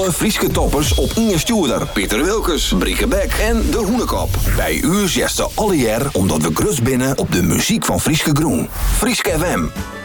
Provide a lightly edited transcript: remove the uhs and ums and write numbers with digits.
Alle Frieske toppers op Inge Stuurder, Pieter Wilkes, Brieke Beck en De Hoenekop. Bij u zitten alle jaar omdat we grus binnen op de muziek van Frieske Groen. Frieske FM.